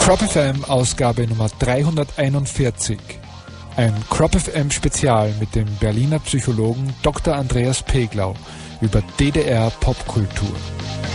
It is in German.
Crop FM Ausgabe Nummer 341. Ein Crop FM Spezial mit dem Berliner Psychologen Dr. Andreas Peglau über DDR Popkultur.